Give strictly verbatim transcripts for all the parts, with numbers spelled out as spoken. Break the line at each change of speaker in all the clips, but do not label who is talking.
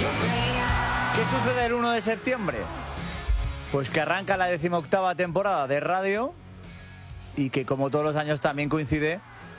¿Qué sucede el uno de septiembre? Pues que arranca la decimoctava temporada de radio y que como todos los años también coincide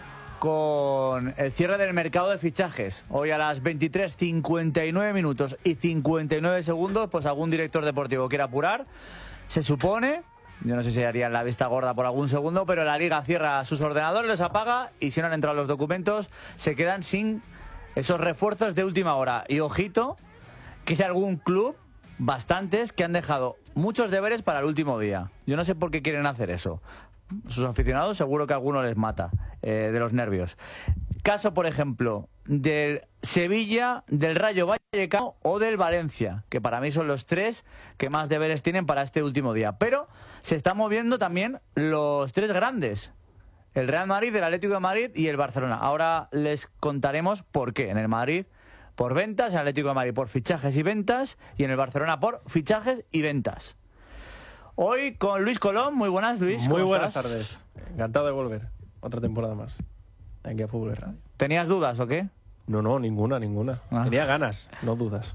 con el cierre del mercado de fichajes. Hoy a las veintitrés cincuenta y nueve minutos y cincuenta y nueve segundos, pues algún director deportivo quiere apurar. Se supone, yo no sé si harían la vista gorda por algún segundo, pero la Liga cierra sus ordenadores, los apaga y si no han entrado los documentos, se quedan sin esos refuerzos de última hora. Y ojito, que hay algún club, bastantes, que han dejado muchos deberes para el último día. Yo no sé por qué quieren hacer eso. Sus aficionados seguro que a alguno les mata eh, de los nervios. Caso, por ejemplo, del Sevilla, del Rayo Vallecano o del Valencia, que para mí son los tres que más deberes tienen para este último día. Pero se están moviendo también los tres grandes. El Real Madrid, el Atlético de Madrid y el Barcelona. Ahora les contaremos por qué. En el Madrid por ventas, en el Atlético de Madrid por fichajes y ventas y en el Barcelona por fichajes y ventas. Hoy con Luis Colón. Muy buenas, Luis.
Muy buenas
estás?
tardes. Encantado de volver. Otra temporada más. Aquí a Fútbol Radio.
¿Tenías dudas o qué?
No, no, ninguna, ninguna.
Ah.
Tenía ganas, no dudas.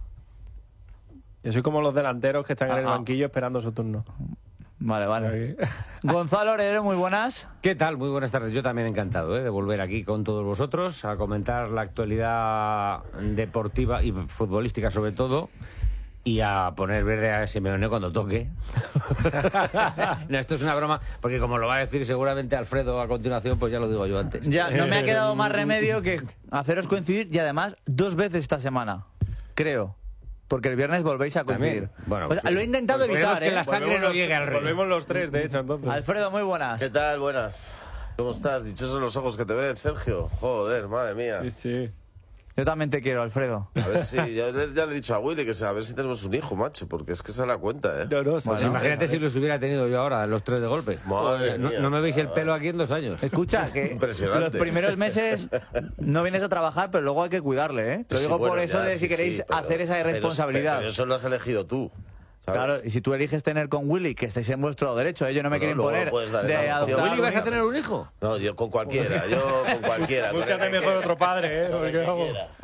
Yo soy como los delanteros que están
Ah,
en el
ah.
banquillo esperando su turno.
Vale, vale. Gonzalo Oredero, muy buenas.
¿Qué tal? Muy buenas tardes. Yo también encantado ¿eh? de volver aquí con todos vosotros a comentar la actualidad deportiva y futbolística sobre todo y a poner verde a Simeone cuando toque. No, esto es una broma porque como lo va a decir seguramente Alfredo a continuación, pues ya lo digo yo antes.
Ya, no me ha quedado más remedio que haceros coincidir y además dos veces esta semana, creo. Porque el viernes volvéis a coincidir.
También. Bueno,
Pues
sí.
lo he intentado
Pues
evitar,
que
¿eh?
la sangre no llegue al rey.
Volvemos los tres, de hecho, entonces.
Alfredo, muy buenas.
¿Qué tal? Buenas. ¿Cómo estás? Dichosos los ojos que te ven, Sergio. Joder, madre mía.
Sí, sí.
Yo también te quiero, Alfredo.
A ver si, ya, le- ya le he dicho a Willy que se- a ver si tenemos un hijo, macho, porque es que se da cuenta, ¿eh?
No, no,
Pues
sí,
imagínate si los hubiera tenido yo ahora, los tres de golpe.
Madre
no,
mía,
no me veis el
chaval.
pelo aquí en dos años.
Escucha, que
Impresionante.
los primeros meses no vienes a trabajar, pero luego hay que cuidarle, ¿eh? Te lo
Sí,
digo
bueno,
por eso
ya,
de
sí,
si queréis
sí, pero-
hacer esa
pero-
irresponsabilidad.
Pero eso lo has elegido tú, ¿sabes?
Claro, y si tú eliges tener con Willy, que estáis en vuestro derecho, ¿eh? Yo no me
Bueno,
quiero
luego
imponer
lo puedes dar en
de
la
adoptar
adopción.
¿Willy vas a
un-
tener un hijo?
No, yo con cualquiera, yo con cualquiera. con
Búscate
el que
mejor
quiera.
otro padre, ¿eh?
Con el
Porque,
que
vamos.
quiera.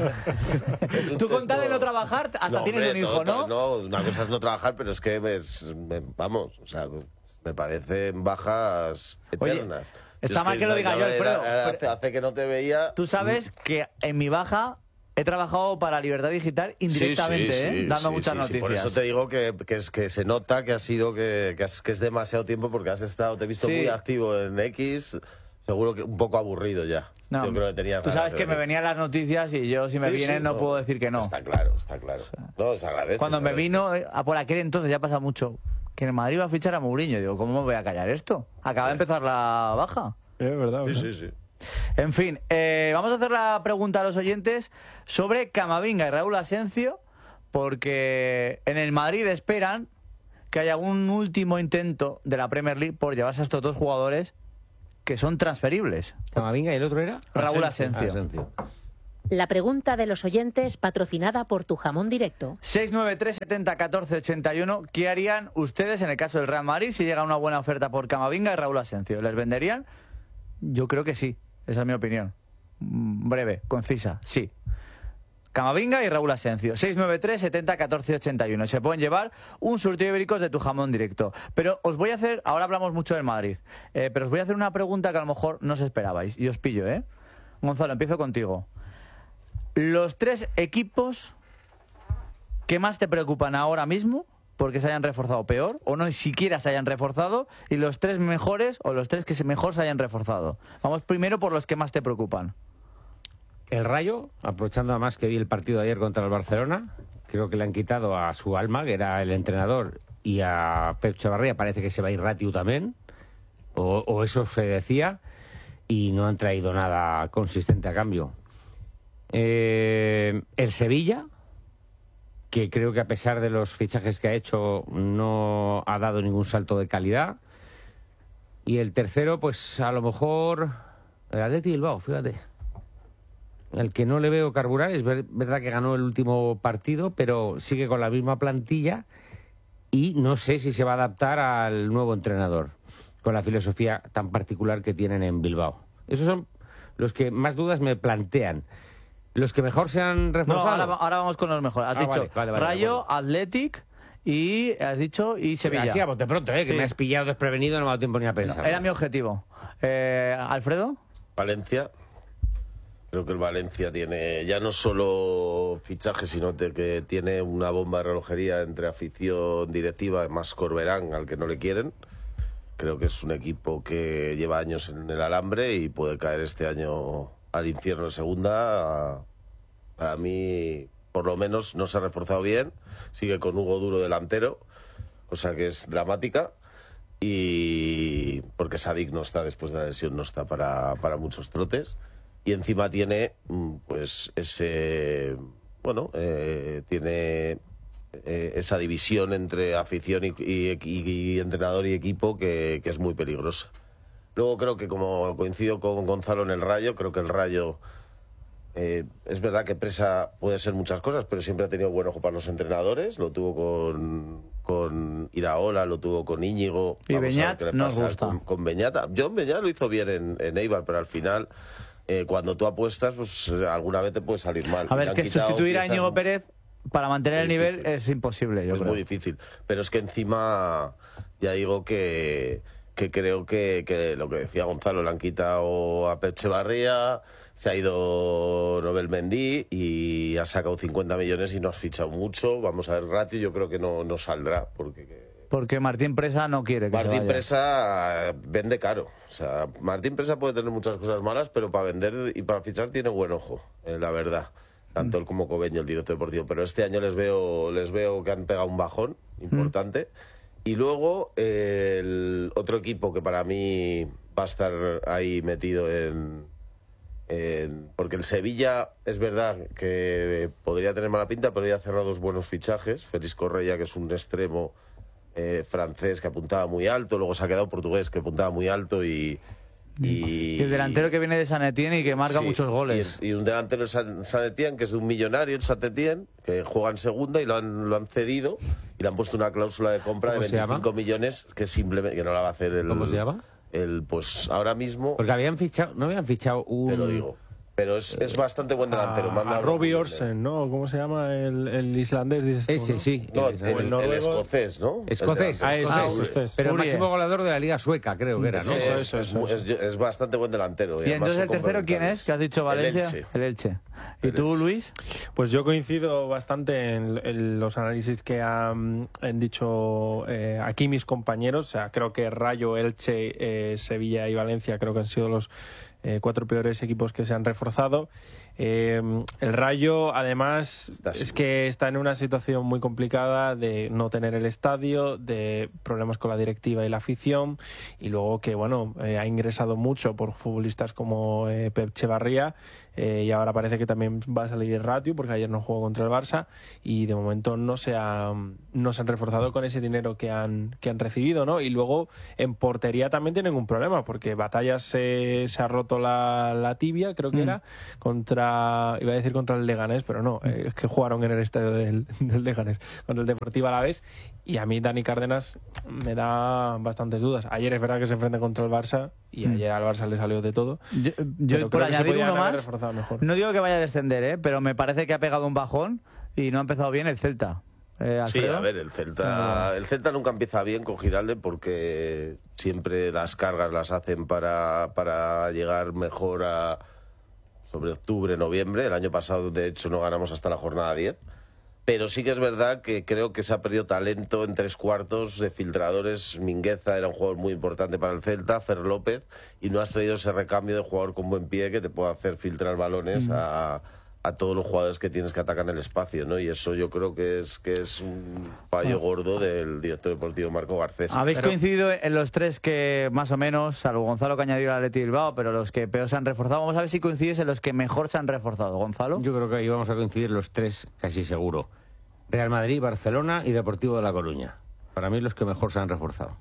Es un
Tú con tal de
texto-
no trabajar, hasta
No,
tienes
hombre,
un hijo,
todo-
¿no?
No, una cosa es no trabajar, pero es que me, me- vamos, o sea, me parecen bajas
Oye,
eternas.
está
es
mal que lo diga
ya
yo,
era-
Alfredo,
era-
pero-
hace, hace que no te veía.
Tú sabes que en mi baja he trabajado para Libertad Digital indirectamente,
Sí, sí,
¿eh?
sí,
Dando
sí,
muchas
sí, sí.
noticias.
Por eso te digo que, que, es, que se nota que ha sido que, que, has- que es demasiado tiempo porque has estado, te he visto
Sí.
muy activo en X, seguro que un poco aburrido ya.
No,
Yo creo que tenía
tú sabes que me venían las noticias y yo si me
Sí,
vienen
sí,
no, puedo decir que no.
Está claro, está claro. No, se agradece.
Cuando
se
me
agradece.
vino eh, a por aquel entonces, ya pasa mucho, que en el Madrid iba a fichar a Mourinho. Digo, ¿cómo me voy a callar esto? Acaba de empezar la baja.
Es verdad,
Sí,
¿verdad?
sí, sí.
En fin, eh, vamos a hacer la pregunta a los oyentes sobre Camavinga y Raúl Asencio, porque en el Madrid esperan que haya un último intento de la Premier League por llevarse a estos dos jugadores que son transferibles.
Camavinga y el otro era
Raúl Asencio.
Asencio.
La pregunta de los oyentes patrocinada por Tu Jamón Directo.
seis nueve tres setenta catorce ochenta y uno. ¿Qué harían ustedes en el caso del Real Madrid si llega una buena oferta por Camavinga y Raúl Asencio? ¿Les venderían? Yo creo que sí. Esa es mi opinión. Mm, Breve, concisa, sí. Camavinga y Raúl Asencio. seis nueve tres setenta catorce ochenta y uno. Se pueden llevar un surtido de ibéricos de Tu Jamón Directo. Pero os voy a hacer, ahora hablamos mucho del Madrid, eh, pero os voy a hacer una pregunta que a lo mejor no os esperabais. Y os pillo, ¿eh? Gonzalo, empiezo contigo. Los tres equipos que más te preocupan ahora mismo porque se hayan reforzado peor o no siquiera se hayan reforzado, y los tres mejores o los tres que se- mejor se hayan reforzado. Vamos primero por los que más te preocupan.
El Rayo, aprovechando además que vi el partido de ayer contra el Barcelona, creo que le han quitado a su alma, que era el entrenador, y a Pep Chavarría parece que se va a ir Ratiu también, o, o eso se decía, y no han traído nada consistente a cambio. Eh, el Sevilla, que creo que a pesar de los fichajes que ha hecho no ha dado ningún salto de calidad. Y el tercero, pues a lo mejor el Atleti Bilbao, fíjate. El que no le veo carburar, es ver- verdad que ganó el último partido, pero sigue con la misma plantilla y no sé si se va a adaptar al nuevo entrenador, con la filosofía tan particular que tienen en Bilbao. Esos son los que más dudas me plantean. ¿Los que mejor se han
No,
reforzado?
ahora, ahora vamos con los mejores. Has
Ah,
dicho
vale, vale, vale, de
Rayo,
acuerdo.
Athletic y has dicho y Sevilla.
Así a bote pronto, ¿eh? Que
Sí.
me has pillado desprevenido, no me ha dado tiempo ni a pensar.
Era mi objetivo. Eh, ¿Alfredo?
Valencia. Creo que el Valencia tiene ya no solo fichajes, sino de que tiene una bomba de relojería entre afición directiva, además Corberán, al que no le quieren. Creo que es un equipo que lleva años en el alambre y puede caer este año al infierno de segunda. Para mí, por lo menos, no se ha reforzado bien. Sigue con Hugo Duro delantero, cosa que es dramática. Y porque Sadik no está, después de la lesión, no está para, para muchos trotes. Y encima tiene, pues, ese... Bueno, eh, tiene... Eh, esa división entre afición y, y, y, y entrenador y equipo que, que es muy peligrosa. Luego creo que, como coincido con Gonzalo en el Rayo, creo que el Rayo eh, es verdad que Presa puede ser muchas cosas, pero siempre ha tenido buen ojo para los entrenadores. Lo tuvo con, con Iraola, lo tuvo con Íñigo.
Y
Vamos a ver
Beñat
qué le
nos
pasa
gusta.
Con, con Beñat. John Beñat lo hizo bien en, en Eibar, pero al final, eh, cuando tú apuestas, pues alguna vez te puede salir mal.
A
Le
ver,
han
que
quitado
sustituir a
piezas
Íñigo Pérez para mantener el
muy
nivel
difícil.
es imposible, yo
es
creo.
muy difícil. Pero es que encima, ya digo que, que creo que, que lo que decía Gonzalo, le han quitado a Pep Echevarría, se ha ido Nobel Mendy y ha sacado cincuenta millones y no has fichado mucho. Vamos a ver, ratio, yo creo que no, no saldrá. Porque
Porque Martín Presa no quiere que se
Martín
vaya.
Presa eh, vende caro. O sea, Martín Presa puede tener muchas cosas malas, pero para vender y para fichar tiene buen ojo, eh, la verdad. Tanto él como Cobeño, el director deportivo. Pero este año les veo, les veo que han pegado un bajón importante. Mm. Y luego eh, el otro equipo que para mí va a estar ahí metido en, en... Porque el Sevilla es verdad que podría tener mala pinta, pero ya ha cerrado dos buenos fichajes. Félix Correia, que es un extremo eh, francés que apuntaba muy alto. Luego se ha quedado portugués que apuntaba muy alto y... Y,
Y el delantero que viene de San Etienne y que marca
sí,
muchos goles.
Y, es- y un delantero de San, San Etienne, que es de un millonario, el San Etienne, que juega en segunda y lo han, lo han cedido y le han puesto una cláusula de compra de
¿Cómo se
veinticinco
llama?
millones que simplemente que no la va a hacer el...
¿Cómo se llama?
El, pues ahora mismo,
Porque habían fichado, no habían fichado un...
te lo digo. Pero es, es bastante buen delantero. me han
A, a
dado
Robbie
muy bien.
Orsen, ¿no? ¿Cómo se llama el, el islandés? Dices tú,
Ese,
¿no?
sí.
No,
el-
el,
el
el
noruego-
escocés, ¿no?
Escocés,
El
Ah,
delantero.
ese,
Ah,
ese,
Uri.
ese.
Pero el
Uribe.
máximo goleador de la Liga Sueca, creo que era, ¿no?
Sí,
Eso,
es,
eso,
es
eso,
mu-
eso.
es- es bastante buen delantero.
¿Y
además
entonces el
son
tercero quién es?
complementarios.
Que has dicho
El
Valencia.
Elche.
El Elche. ¿Y
El
tú,
Elche.
Luis?
Pues yo coincido bastante en, en los análisis que han, han dicho eh, aquí mis compañeros. O sea, creo que Rayo, Elche, eh, Sevilla y Valencia creo que han sido los eh, cuatro peores equipos que se han reforzado. Eh, el Rayo, además,
Está así.
es que está en una situación muy complicada de no tener el estadio, de problemas con la directiva y la afición, y luego que, bueno, eh, ha ingresado mucho por futbolistas como eh, Pep Echevarría, eh, y ahora parece que también va a salir Ratio, porque ayer no jugó contra el Barça, y de momento no se, ha, no se han reforzado con ese dinero que han, que han recibido, ¿no? Y luego en portería también tienen un problema, porque Batallas se, se ha roto la, la tibia, creo que
Mm.
era, contra, iba a decir contra el Leganés, pero no, eh, es que jugaron en el estadio del, del Leganés, contra el Deportivo Alavés, y a mí Dani Cárdenas me da bastantes dudas. Ayer es verdad que se enfrenta contra el Barça, y
Mm.
ayer al Barça le salió de todo.
Yo, yo
Pero
por
creo que se
añadir
podían
uno
haber
más,
reforzado mejor.
no digo que vaya a descender, ¿eh? Pero me parece que ha pegado un bajón y no ha empezado bien el Celta. Eh,
Sí,
Alfredo.
a ver, el Celta, el Celta nunca empieza bien con Giralde porque siempre las cargas las hacen para, para llegar mejor a sobre octubre, noviembre. El año pasado, de hecho, no ganamos hasta la jornada diez. Pero sí que es verdad que creo que se ha perdido talento en tres cuartos de filtradores. Mingueza era un jugador muy importante para el Celta, Fer López, y no has traído ese recambio de jugador con buen pie que te pueda hacer filtrar balones a, a todos los jugadores que tienes que atacar el espacio, ¿no? Y eso yo creo que es que es un fallo gordo del director deportivo Marco Garcés.
Habéis
Pero-
coincidido en los tres que más o menos, salvo Gonzalo que añadió al Athletic Bilbao, pero los que peor se han reforzado. Vamos a ver si coincides en los que mejor se han reforzado. Gonzalo.
Yo creo que ahí vamos a coincidir los tres, casi seguro. Real Madrid, Barcelona y Deportivo de La Coruña. Para mí los que mejor se han reforzado.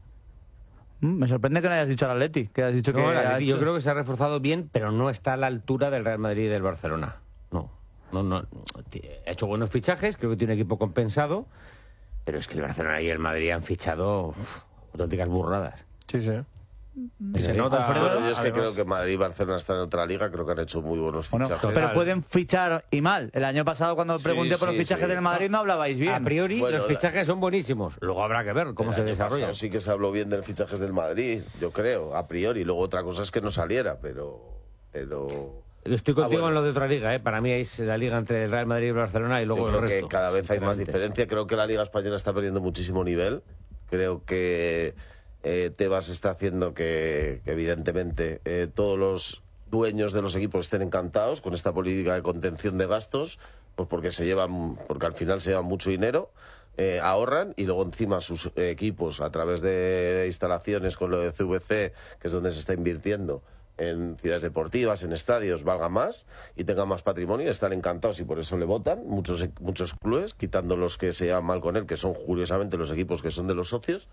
Mm, me sorprende que no hayas dicho al Athletic, que has dicho
No,
que
el
ha
Atleti
hecho-
yo creo que se ha reforzado bien, pero no está a la altura del Real Madrid y del Barcelona. No, no, no. Ha hecho buenos fichajes, creo que tiene un equipo compensado, pero es que el Barcelona y el Madrid han fichado uf, auténticas burradas.
Sí, sí. Y se nota.
Alfredo,
Bueno, yo es que
además.
creo que Madrid y Barcelona están en otra liga, creo que han hecho muy buenos
Bueno,
fichajes.
pero pueden fichar y mal. El año pasado cuando
Sí,
pregunté por los
sí,
fichajes
sí.
del Madrid no hablabais bien.
A priori,
Bueno,
los
la-
fichajes son buenísimos. Luego habrá que ver cómo
El
se
año
desarrolla.
pasado sí que se habló bien de los fichajes del Madrid, yo creo, a priori. Luego otra cosa es que no saliera, pero... pero...
Estoy contigo
Ah, bueno.
en lo de otra liga, ¿eh? Para mí es la liga entre el Real Madrid y el Barcelona y luego
Yo
el
creo
resto.
que cada vez hay más
sinceramente.
diferencia. Creo que la Liga Española está perdiendo muchísimo nivel. Creo que eh, Tebas está haciendo que, que evidentemente, eh, todos los dueños de los equipos estén encantados con esta política de contención de gastos, pues porque se llevan, porque al final se llevan mucho dinero. Eh, ahorran y luego encima sus eh, equipos a través de instalaciones con lo de C V C, que es donde se está invirtiendo en ciudades deportivas, en estadios, valga más y tenga más patrimonio, están encantados y por eso le votan muchos muchos clubes, quitando los que se llevan mal con él, que son curiosamente los equipos que son de los socios,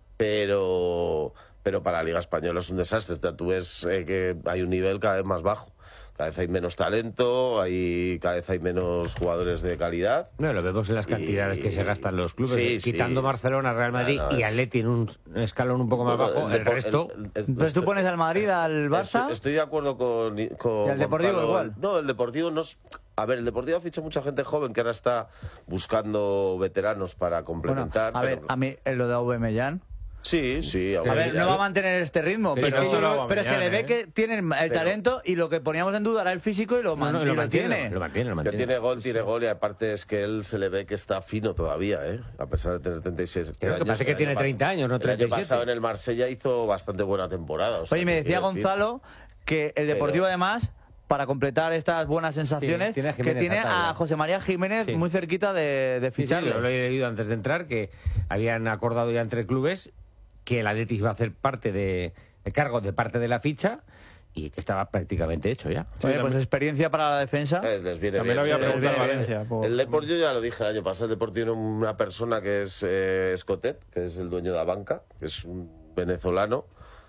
pero pero para la Liga Española es un desastre. O sea, tú ves eh, que hay un nivel cada vez más bajo. Cada vez hay menos talento, hay, cada vez hay menos jugadores de calidad.
No, lo vemos en las cantidades
Y-
que se gastan los clubes.
Sí,
eh, Quitando
sí.
Barcelona, Real Madrid
No, no,
y
es-
Atleti en un escalón un poco más
Bueno,
bajo, el,
Depor-
resto...
el- el-
Entonces tú pones al Madrid, al Barça.
Estoy, estoy de acuerdo con, con
¿Y al Deportivo
Gonzalo.
igual?
No, el Deportivo no es... A ver, el Deportivo ha fichado mucha gente joven que ahora está buscando veteranos para
Bueno,
complementar.
a ver,
pero-
a mí eh, lo de Aubameyang.
Sí, sí.
A ver, no va a mantener este ritmo,
Pero
pero,
no solo
pero
Aubameyang,
se le ve
¿eh?
que tiene el
Pero-
talento y lo que poníamos en duda era el físico y lo,
No,
man-
no,
y
lo,
lo
mantiene,
tiene.
lo mantiene, lo
Que
mantiene.
tiene gol, tiene gol y aparte es que él se le ve que está fino todavía, ¿eh? A pesar de tener treinta y seis.
Creo que
años,
parece que
el
tiene
año
treinta
pas-
años, no treinta y
El año
siete.
pasado en el Marsella hizo bastante buena temporada. o sea,
Oye, me
que
decía
quiero decir-
Gonzalo que el Deportivo además, para completar estas buenas sensaciones,
Sí, tiene a
que
Jiménez
tiene
Atalla.
a José María Jiménez
Sí.
muy cerquita de, de
Sí, sí,
ficharle.
lo, lo he leído antes de entrar, que habían acordado ya entre clubes que el Atleti iba a hacer parte de, de cargo de parte de la ficha y que estaba prácticamente hecho ya.
Oye, pues experiencia para la defensa.
Eh, les viene
También
bien.
lo había
Les
preguntado
viene
a
bien.
Valencia, por-
El Depor, yo ya lo dije el año pasado, el Depor tiene una persona que es eh, Escotet, que es el dueño de la banca, que es un venezolano,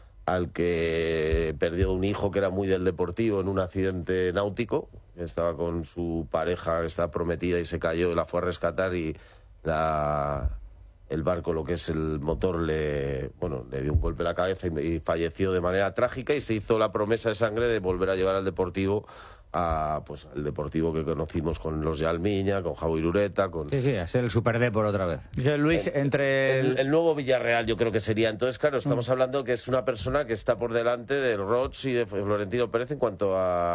al que perdió un hijo que era muy del Deportivo en un accidente náutico. Estaba con su pareja, que estaba prometida y se cayó, la fue a rescatar y la... el barco, lo que es el motor, le bueno le dio un golpe en la cabeza y, y falleció de manera trágica y se hizo la promesa de sangre de volver a llevar al Deportivo a pues el Deportivo que conocimos con los de Almiña, con Javi Irureta, con
Sí, sí, a ser el Super por otra vez.
Dice Luis, entre
el,
el,
el nuevo Villarreal yo creo que sería. Entonces, claro, estamos
Mm.
hablando que es una persona que está por delante del Roch y de Florentino Pérez en cuanto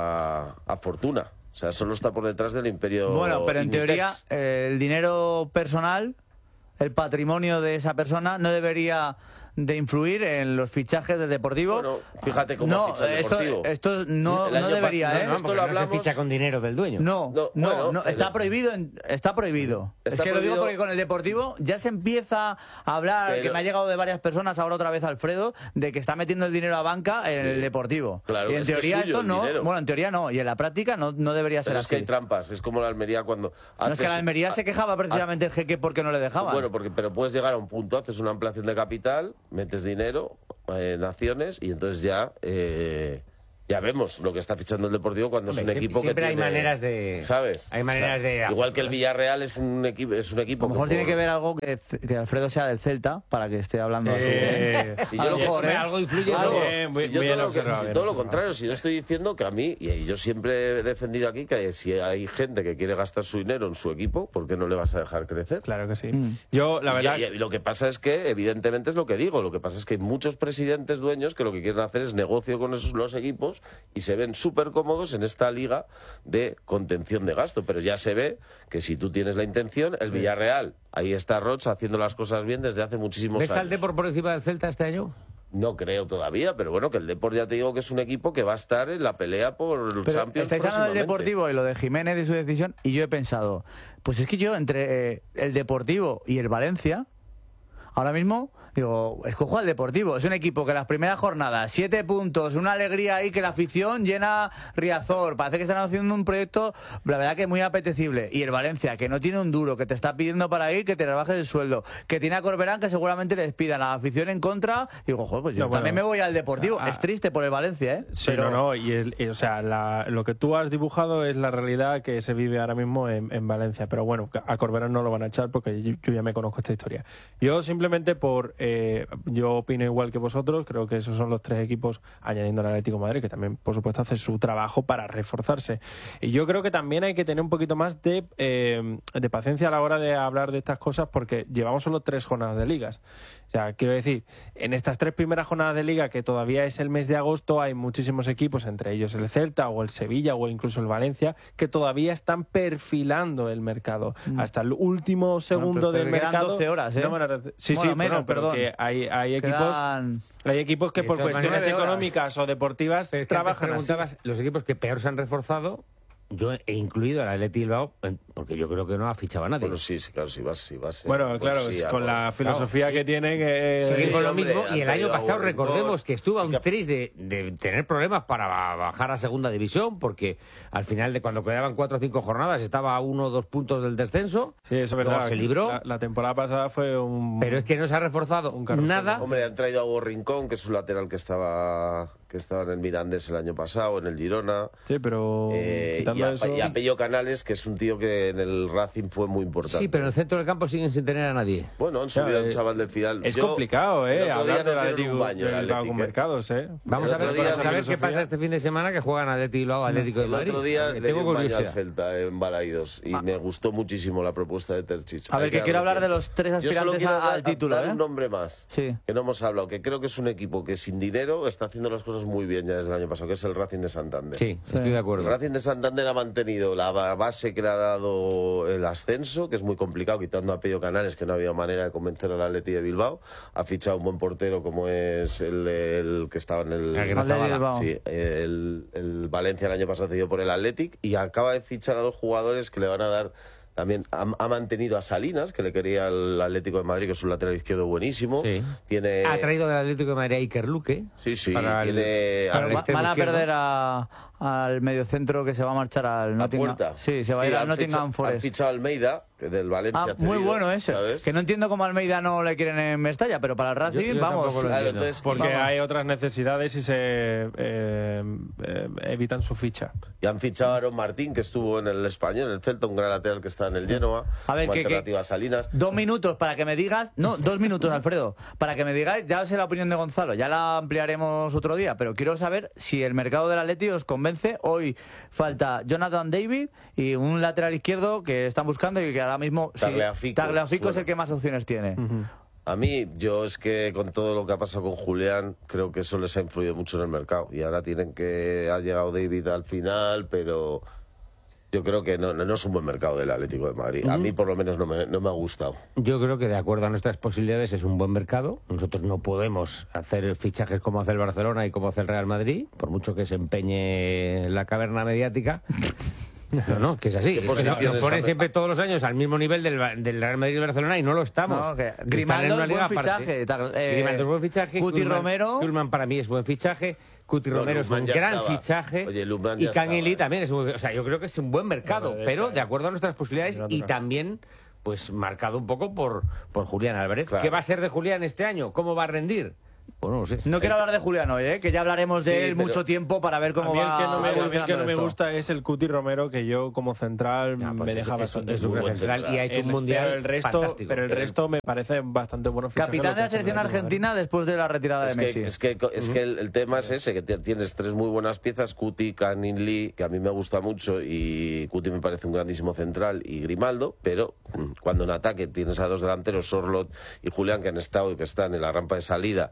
a, a fortuna. O sea, solo está por detrás del Imperio
Bueno, pero en
Inditex.
teoría eh, el dinero personal, el patrimonio de esa persona no debería de influir en los fichajes del Deportivo.
Bueno, fíjate cómo
no,
ficha el
esto,
Deportivo.
esto no,
El
no
año
debería,
pas-
¿eh?
no,
No,
esto
porque
lo
no se
hablamos-
ficha con dinero del dueño.
No,
No,
no,
bueno,
no,
el-
está prohibido, en- está prohibido.
Está
es que lo digo
prohibido.
porque con el Deportivo ya se empieza a hablar,
Pero-
que me ha llegado de varias personas, ahora otra vez Alfredo, de que está metiendo el dinero a banca en
Sí.
el Deportivo.
Claro,
y en
es que es
teoría
suyo
esto
el
no,
dinero.
bueno, en teoría no, y en la práctica no, no debería ser
Pero es que
así.
hay trampas, es como la Almería cuando...
No, es que
haces-
la Almería se quejaba precisamente el jeque porque no le dejaban.
Bueno, porque, pero puedes llegar a un punto, haces una ampliación de capital, metes dinero en acciones y entonces ya eh, ya vemos lo que está fichando el Deportivo cuando
Hombre,
es un
siempre-
equipo que
siempre hay
tiene-
maneras de-
¿sabes?
hay maneras de
Igual que el
hacerlo, ¿eh?
Villarreal es un equipo es un
a
equipo
lo mejor
que
tiene
por-
que ver algo que, que Alfredo sea del Celta para que esté hablando así.
Eh,
Si
A
yo
lo
lo que-
mejor, ¿eh?
algo influye
Algo.
eso.
Bien, muy-
Si yo
bien
todo, lo, que-
observado,
si
bien
todo lo
observado.
contrario, si yo estoy diciendo que a mí, y yo siempre he defendido aquí que si hay gente que quiere gastar su dinero en su equipo, ¿por qué no le vas a dejar crecer?
Claro que sí.
Mm.
Yo, la
Y-
verdad...
y, y lo que pasa es que, evidentemente, es lo que digo. Lo que pasa es que hay muchos presidentes dueños que lo que quieren hacer es negocio con esos, los equipos y se ven súper cómodos en esta liga de contención de gasto. Pero ya se ve que si tú tienes la intención, el Villarreal, ahí está Roch haciendo las cosas bien desde hace muchísimos
¿Ves al
años.
Depor por encima del Celta este año?
No creo todavía, pero bueno, que el Depor ya te digo que es un equipo que va a estar en la pelea por el
Pero
Champions
estáis hablando del
próximamente.
Deportivo y lo de Jiménez y su decisión, y yo he pensado, pues es que yo entre eh, el Deportivo y el Valencia, ahora mismo, digo, escojo al Deportivo. Es un equipo que las primeras jornadas, siete puntos, una alegría ahí que la afición llena Riazor. Parece que están haciendo un proyecto, la verdad que muy apetecible. Y el Valencia, que no tiene un duro, que te está pidiendo para ir, que te rebajes el sueldo, que tiene a Corberán, que seguramente les pidan a la afición en contra. Digo, joder, pues yo
No, bueno.
también me voy al Deportivo.
Ah.
Es triste por el Valencia, ¿eh?
Sí,
Pero-
no, no, y, el- y, o sea, la- lo que tú has dibujado es la realidad que se vive ahora mismo en, en Valencia, pero bueno, a Corberán no lo van a echar porque yo, yo ya me conozco esta historia. Yo simplemente por eh, yo opino igual que vosotros, creo que esos son los tres equipos, añadiendo al Atlético de Madrid, que también, por supuesto, hace su trabajo para reforzarse. Y yo creo que también hay que tener un poquito más de, eh, de paciencia a la hora de hablar de estas cosas, porque llevamos solo tres jornadas de ligas. O sea, quiero decir, en estas tres primeras jornadas de liga, que todavía es el mes de agosto, hay muchísimos equipos, entre ellos el Celta o el Sevilla o incluso el Valencia, que todavía están perfilando el mercado. Mm. Hasta el último segundo
bueno,
del mercado.
doce horas, ¿eh?
No, bueno, sí,
bueno,
sí,
menos,
bueno, pero
perdón.
que hay, hay equipos.
Quedan...
Hay equipos que por cuestiones económicas o deportivas
Pero es que
trabajan así.
Los equipos que peor se han reforzado, yo he incluido al Atleti Bilbao, porque yo creo que no ha fichado a nadie.
Bueno, sí, sí, claro, sí vas, sí vas.
Bueno,
pues
claro,
sí,
con
algo.
la filosofía
claro.
que tienen... Eh,
Siguen
sí,
con lo
hombre,
mismo,
han
y el año
traído a
pasado
Warrington,
recordemos que estuvo a
sí
un
que-
tris de, de tener problemas para bajar a segunda división, porque al final de cuando quedaban cuatro o cinco jornadas estaba a uno o dos puntos del descenso.
Sí, eso es
Luego
verdad.
se libró.
La, la temporada pasada fue un...
Pero es que no se ha reforzado
Un carrusel.
nada.
Hombre, han traído a Warrington, que es un lateral que estaba que estaba en el Mirandés el año pasado, en el Girona.
Sí, pero
Eh, y,
quitando
a,
eso...
y a Pello Canales, que es un tío que en el Racing fue muy importante.
Sí, pero en el centro del campo siguen sin tener a nadie.
Bueno, han
Ya,
subido a
eh,
un chaval del final.
Es
Yo-
complicado,
el
¿eh?
otro día
Hablar del
nos dieron
Atlético
un baño, el
del Bilbao
Athletic,
con
¿eh?
mercados, ¿eh?
Vamos a
El
ver,
otro día
vamos a ver qué
filosofía.
pasa este fin de semana que juegan Atleti Bilbao, Atlético de
El
Madrid.
otro día
Que
le
tengo
di un baño al
curiosidad.
Celta en Balaidos y
Ah.
me gustó muchísimo la propuesta de Terchich.
A ver,
Hay
que quiero hablar de
arrepentir.
los tres
Yo solo
aspirantes
quiero
a-
dar-
al título,
dar
¿eh?
un nombre más,
Sí.
que no hemos hablado, que creo que es un equipo que sin dinero está haciendo las cosas muy bien ya desde el año pasado, que es el Racing de Santander.
Sí, estoy de
El
acuerdo.
Racing de Santander ha mantenido la ba- base que le ha dado el ascenso, que es muy complicado, quitando a Pello Canales, que no había manera de convencer al Atleti de Bilbao. Ha fichado un buen portero como es el, el que estaba en el,
El Atleti
Bilbao.
sí, el, el Valencia el año pasado cedido por el Athletic, y acaba de fichar a dos jugadores que le van a dar... También ha, ha mantenido a Salinas, que le quería al Atlético de Madrid, que es un lateral izquierdo buenísimo.
Sí.
Tiene...
Ha traído del Atlético de Madrid a Iker Luque.
Sí, sí,
para el-
tiene...
para
Pero
el
va-
extremo
van a
izquierdo.
perder a, al mediocentro que se va a marchar al
a
Nottingham.
puerta.
Sí, se va a ir al
han
Nottingham
fichado- Han
Forest.
fichado a Almeida, que del Valencia.
Ah, muy
cedido,
bueno ese.
¿sabes?
Que no entiendo cómo Almeida no le quieren en Mestalla, pero para el Racing,
Yo- yo
vamos.
tampoco lo
Claro,
entiendo.
entonces,
Porque
Vamos.
hay otras necesidades y se eh, eh, evitan su ficha.
Y han fichado a Aaron Martín, que estuvo en el Español, en el Celta, un gran lateral que está en el Genoa.
A ver,
como
que- que-
alternativa a Salinas.
Dos minutos para que me digas, no, dos minutos, Alfredo, para que me digáis, ya sé la opinión de Gonzalo, ya la ampliaremos otro día, pero quiero saber si el mercado del Atleti os convence. Hoy falta Jonathan David y un lateral izquierdo que están buscando y que ahora mismo sí,
Tagliafico,
Tagliafico es
suena.
el que más opciones tiene.
A mí, yo es que con todo lo que ha pasado con Julián, creo que eso les ha influido mucho en el mercado. Y ahora tienen que... Ha llegado David al final, pero... Yo creo que no, no es un buen mercado del Atlético de Madrid. A mí, por lo menos, no me, no me ha gustado.
Yo creo que de acuerdo a nuestras posibilidades es un buen mercado. Nosotros no podemos hacer fichajes como hace el Barcelona y como hace el Real Madrid, por mucho que se empeñe la caverna mediática. No, no, que es así.
¿Qué
Es que
posiciones
nos ponen
hace?
siempre todos los años al mismo nivel del, Ba- del Real Madrid y del Barcelona y no lo estamos.
No, que
Están
Grimaldo
en una
es
liga
buen
aparte.
fichaje, tal, eh,
Grimaldo es buen fichaje.
Cuti
Koeman-
Romero-
Koeman para mí es buen fichaje. Cuti
No,
Romero es
Lukman
un
ya
gran
estaba.
fichaje.
Oye, Lukman
y
ya
Kang In Lee
estaba, ¿eh?
también es un... O sea, yo creo que es un buen mercado,
Bueno,
pero
está,
de
eh.
acuerdo a nuestras posibilidades
Natural.
y también pues marcado un poco por, por Julián Álvarez.
Claro.
¿Qué va a ser de Julián este año? ¿Cómo va a rendir? Pues no lo sé.
No quiero hablar de Julián hoy, ¿eh? Que ya hablaremos de
Sí,
él
pero-
mucho tiempo para ver
A
cómo
mí el
va
que no me, a mí el que
evolucionando
no me
esto.
gusta es el Cuti Romero, que yo como central
Ah, pues
me
es-
deja
es-
bastante
es un
muy
gran
buen
central y ha hecho un mundial
pero el resto,
fantástico.
pero el resto me parece bastante bueno.
Capitán de la selección argentina después de la retirada
Es
de Messi.
que, es que, es que el, el tema es ese, que t- tienes tres muy buenas piezas, Cuti, Kang In Lee, que a mí me gusta mucho, y Cuti me parece un grandísimo central, y Grimaldo, pero mm, cuando en ataque tienes a dos delanteros, Sorloth y Julián, que han estado y que están en la rampa de salida,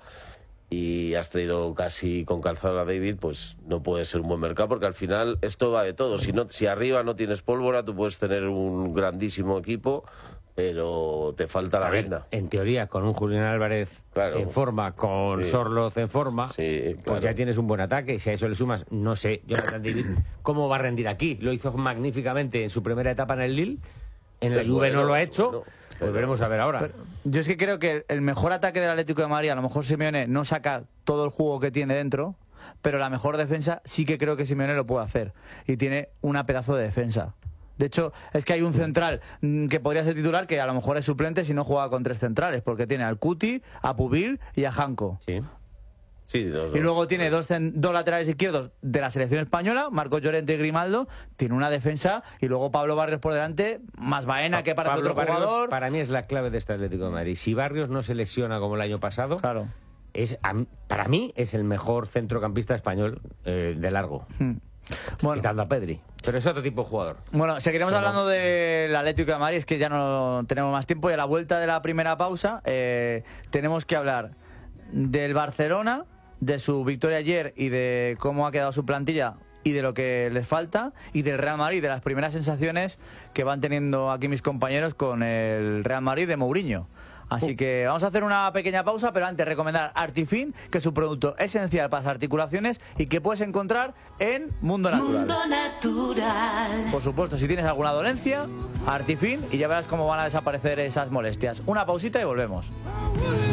y has traído casi con calzado a David, pues no puede ser un buen mercado, porque al final esto va de todo. Si, no, si arriba no tienes pólvora, tú puedes tener un grandísimo equipo, pero te falta la
A ver,
venda.
en teoría, con un Julián Álvarez
Claro.
en forma, con
Sí.
Sorloth en forma,
Sí,
pues
claro.
ya tienes un buen ataque. Si a eso le sumas, no sé, Jonathan David, ¿cómo va a rendir aquí? Lo hizo magníficamente en su primera etapa en el Lille, en la
Es
Juve no
bueno,
lo ha hecho,
bueno,
pues
pero-
veremos a ver ahora.
Pero yo es que creo que el mejor ataque del Atlético de Madrid, a lo mejor Simeone no saca todo el juego que tiene dentro, pero la mejor defensa sí que creo que Simeone lo puede hacer. Y tiene una pedazo de defensa. De hecho, es que hay un central mm, que podría ser titular que a lo mejor es suplente si no juega con tres centrales, porque tiene al Cuti, a Pubil y a Janko.
Sí.
Sí, los
y luego
dos.
tiene dos, cen- dos laterales izquierdos de la selección española, Marcos Llorente y Grimaldo. Tiene una defensa y luego Pablo Barrios por delante, más Baena que para
Pablo
otro
Barrios,
jugador.
para mí es la clave de este Atlético de Madrid. Si Barrios no se lesiona como el año pasado,
Claro.
es a- para mí es el mejor centrocampista español eh, de largo,
Hmm. Bueno,
quitando a Pedri. Pero es otro tipo de jugador.
Bueno, seguiremos
Pero-
hablando del Atlético de Madrid, es que ya no tenemos más tiempo. Y a la vuelta de la primera pausa eh, tenemos que hablar del Barcelona, de su victoria ayer y de cómo ha quedado su plantilla y de lo que les falta, y del Real Madrid, de las primeras sensaciones que van teniendo aquí mis compañeros con el Real Madrid de Mourinho. Así que vamos a hacer una pequeña pausa, pero antes recomendar Artifin, que es un producto esencial para las articulaciones y que puedes encontrar en Mundo Natural.
Mundo Natural.
Por supuesto, si tienes alguna dolencia, Artifin, y ya verás cómo van a desaparecer esas molestias. Una pausita y volvemos.